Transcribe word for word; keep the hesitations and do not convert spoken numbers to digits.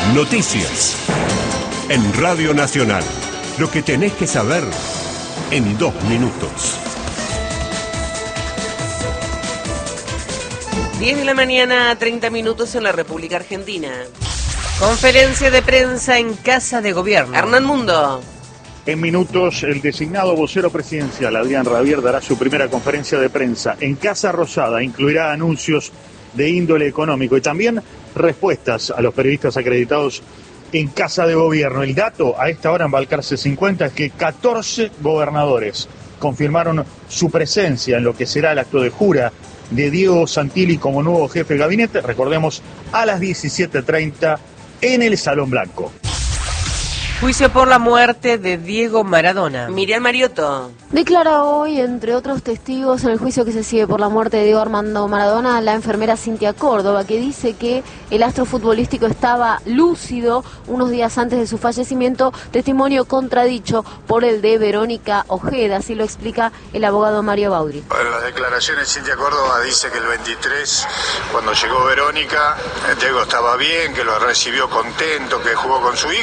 Noticias. En Radio Nacional. Lo que tenés que saber en dos minutos. diez de la mañana, treinta minutos en la República Argentina. Conferencia de prensa en Casa de Gobierno. Hernán Mundo. En minutos, el designado vocero presidencial, Adrián Rabier, dará su primera conferencia de prensa en Casa Rosada. Incluirá anuncios de índole económico y también respuestas a los periodistas acreditados en Casa de Gobierno. El dato a esta hora en Balcarce cincuenta es que catorce gobernadores confirmaron su presencia en lo que será el acto de jura de Diego Santilli como nuevo jefe de gabinete. Recordemos, a las diecisiete treinta en el Salón Blanco. Juicio por la muerte de Diego Maradona. Miriam Mariotto. Declara hoy, entre otros testigos, en el juicio que se sigue por la muerte de Diego Armando Maradona, la enfermera Cintia Córdoba, que dice que el astro futbolístico estaba lúcido unos días antes de su fallecimiento, testimonio contradicho por el de Verónica Ojeda, así lo explica el abogado Mario Baudry. En las declaraciones, Cintia Córdoba dice que el veintitrés, cuando llegó Verónica, Diego estaba bien, que lo recibió contento, que jugó con su hija.